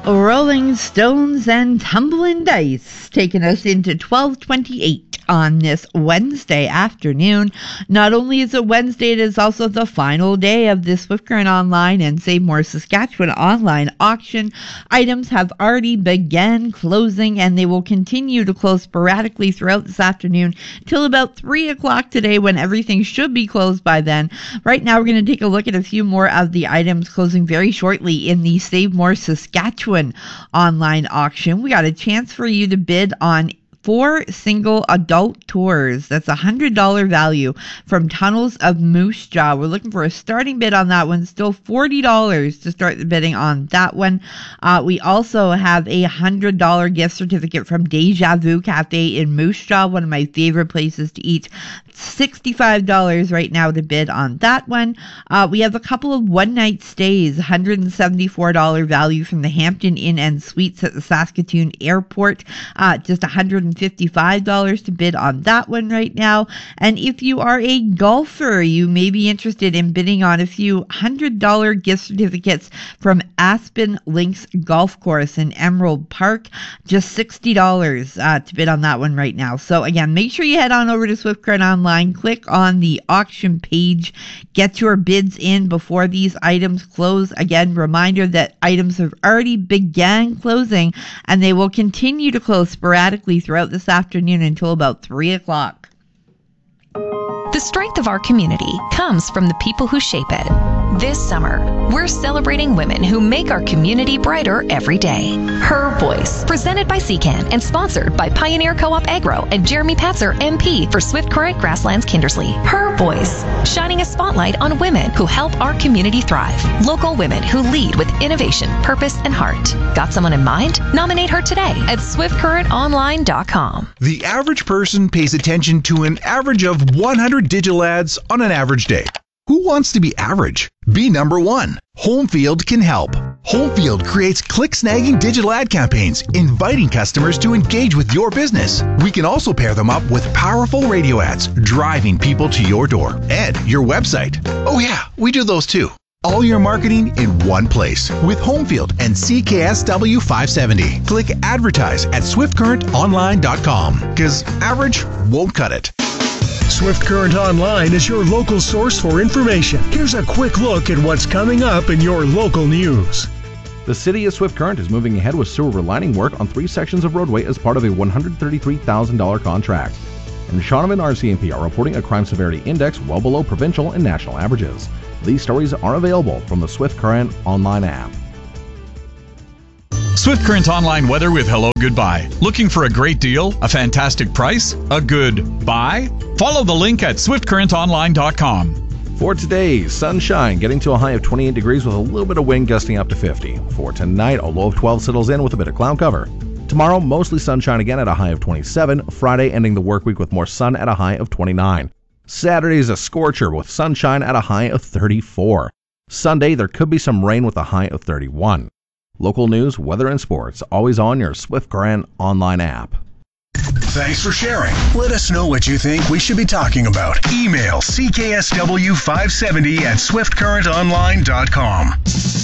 Rolling Stones and Tumbling Dice, taking us into 1228 on this Wednesday afternoon. Not only is it Wednesday, it is also the final day of the Swift Current Online and Save More Saskatchewan online auction. Items have already begun closing, and they will continue to close sporadically throughout this afternoon till about 3 o'clock today, when everything should be closed by then. Right now, we're going to take a look at a few more of the items closing very shortly in the Save More Saskatchewan online auction. We got a chance for you to bid on 4 single adult tours. That's $100 value from Tunnels of Moose Jaw. We're looking for a starting bid on that one. Still $40 to start the bidding on that one. We also have a $100 gift certificate from Deja Vu Cafe in Moose Jaw, one of my favorite places to eat. $65 right now to bid on that one. We have a couple of one-night stays, $174 value from the Hampton Inn and Suites at the Saskatoon Airport. Just $155 to bid on that one right now. And if you are a golfer, you may be interested in bidding on a few $100 gift certificates from Aspen Links Golf Course in Emerald Park. Just $60 to bid on that one right now. So again, make sure you head on over to Swift Current Online, click on the auction page, get your bids in before these items close. Again, reminder that items have already began closing, and they will continue to close sporadically throughout this afternoon until about 3 o'clock. The strength of our community comes from the people who shape it. This summer, we're celebrating women who make our community brighter every day. Her Voice, presented by CCAN and sponsored by Pioneer Co-op Agro and Jeremy Patzer, MP for Swift Current Grasslands Kindersley. Her Voice, shining a spotlight on women who help our community thrive. Local women who lead with innovation, purpose, and heart. Got someone in mind? Nominate her today at swiftcurrentonline.com. The average person pays attention to an average of 100 digital ads on an average day. Who wants to be average? Be number one. Homefield can help. Homefield creates click-snagging digital ad campaigns, inviting customers to engage with your business. We can also pair them up with powerful radio ads, driving people to your door and your website. Oh yeah, we do those too. All your marketing in one place with Homefield and CKSW 570. Click advertise at swiftcurrentonline.com, because average won't cut it. Swift Current Online is your local source for information. Here's a quick look at what's coming up in your local news. The City of Swift Current is moving ahead with sewer relining work on 3 sections of roadway as part of a $133,000 contract. And Shaunavon RCMP are reporting a crime severity index well below provincial and national averages. These stories are available from the Swift Current Online app. Swift Current Online weather with Hello Goodbye. Looking for a great deal? A fantastic price? A good buy? Follow the link at swiftcurrentonline.com. For today, sunshine getting to a high of 28 degrees with a little bit of wind gusting up to 50. For tonight, a low of 12 settles in with a bit of cloud cover. Tomorrow, mostly sunshine again at a high of 27. Friday, ending the work week with more sun at a high of 29. Saturday is a scorcher with sunshine at a high of 34. Sunday, there could be some rain with a high of 31. Local news, weather, and sports, always on your Swift Current Online app. Thanks for sharing. Let us know what you think we should be talking about. Email CKSW570 at swiftcurrentonline.com.